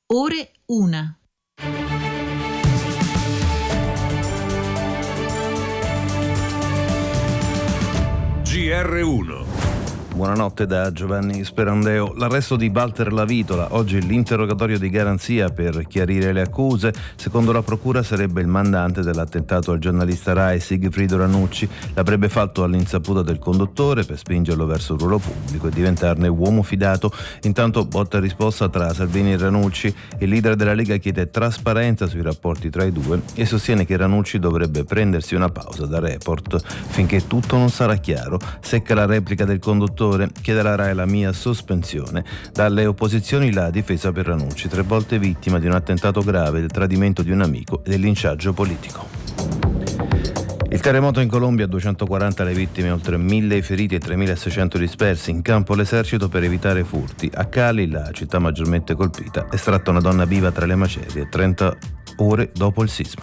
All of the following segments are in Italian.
Ore 1. GR1. Buonanotte da Giovanni Sperandeo. L'arresto di Walter Lavitola, oggi l'interrogatorio di garanzia per chiarire le accuse. Secondo la procura sarebbe il mandante dell'attentato al giornalista Rai Sigfrido Ranucci. L'avrebbe fatto all'insaputa del conduttore per spingerlo verso il ruolo pubblico e diventarne uomo fidato. Intanto botta e risposta tra Salvini e Ranucci. Il leader della Lega chiede trasparenza sui rapporti tra i due e sostiene che Ranucci dovrebbe prendersi una pausa da Report finché tutto non sarà chiaro. Secca la replica del conduttore, chiede alla Rai la mia sospensione. Dalle opposizioni la difesa per Ranucci, 3 volte vittima di un attentato grave, del tradimento di un amico e del linciaggio politico. Il terremoto in Colombia, 240 le vittime, oltre 1.000 i feriti e 3.600 dispersi. In campo l'esercito per evitare furti. A Cali, la città maggiormente colpita, estratta una donna viva tra le macerie 30 ore dopo il sisma.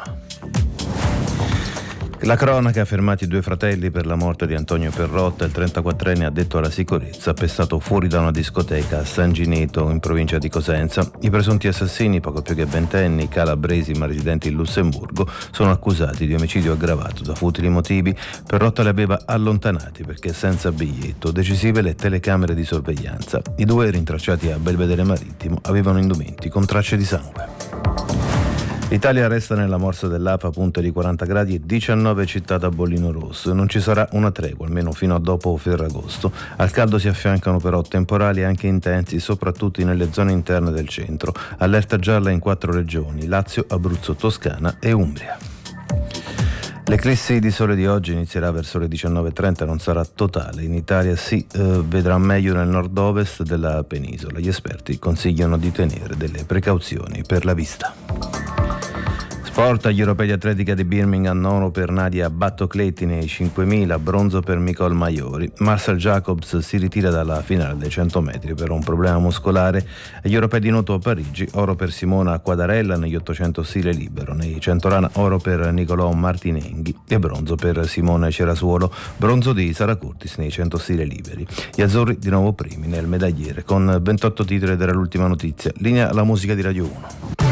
La cronaca, fermati 2 fratelli per la morte di Antonio Perrotta, il 34enne addetto alla sicurezza, pestato fuori da una discoteca a San Gineto, in provincia di Cosenza. I presunti assassini, poco più che ventenni, calabresi ma residenti in Lussemburgo, sono accusati di omicidio aggravato da futili motivi. Perrotta li aveva allontanati perché senza biglietto. Decisive le telecamere di sorveglianza. I 2, rintracciati a Belvedere Marittimo, avevano indumenti con tracce di sangue. L'Italia resta nella morsa dell'APA, punte di 40 gradi e 19 città da bollino rosso. Non ci sarà una tregua, almeno fino a dopo Ferragosto. Al caldo si affiancano però temporali anche intensi, soprattutto nelle zone interne del centro. Allerta gialla in 4 regioni: Lazio, Abruzzo, Toscana e Umbria. L'eclissi di sole di oggi inizierà verso le 19.30, non sarà totale. In Italia si vedrà meglio nel nord-ovest della penisola. Gli esperti consigliano di tenere delle precauzioni per la vista. Sport, agli europei di atletica di Birmingham, oro per Nadia Battocletti nei 5.000, bronzo per Nicole Maiori. Marcel Jacobs si ritira dalla finale dei 100 metri per un problema muscolare. Agli europei di nuoto a Parigi, oro per Simona Quadarella negli 800 stile libero. Nei 100 rana, oro per Nicolò Martinenghi e bronzo per Simone Cerasuolo. Bronzo di Sara Curtis nei 100 stile liberi. Gli azzurri di nuovo primi nel medagliere con 28 titoli ed era l'ultima notizia. Linea alla musica di Radio 1.